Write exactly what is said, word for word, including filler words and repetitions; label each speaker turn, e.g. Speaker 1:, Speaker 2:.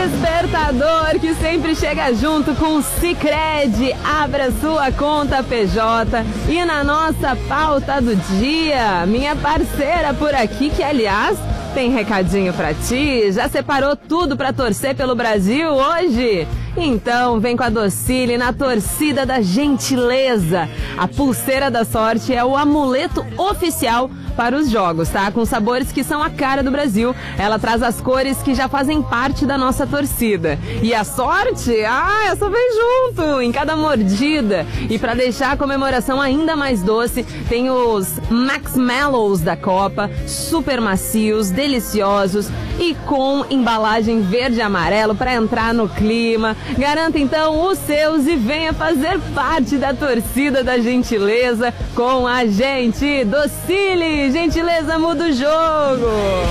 Speaker 1: despertador que sempre chega junto com o Sicredi. Abra sua conta P J. E na nossa pauta do dia, minha parceira por aqui, que aliás tem recadinho pra ti. Já separou tudo pra torcer pelo Brasil hoje? Então vem com a Docile na torcida da gentileza. A pulseira da sorte é o amuleto oficial para os jogos, tá? Com sabores que são a cara do Brasil. Ela traz as cores que já fazem parte da nossa torcida. E a sorte? Ah, essa vem junto, em cada mordida. E para deixar a comemoração ainda mais doce, tem os Max Mellows da Copa, super macios, deliciosos e com embalagem verde e amarelo para entrar no clima. Garanta então os seus e venha fazer parte da torcida da gentileza com a gente. Docile, gentileza muda o jogo!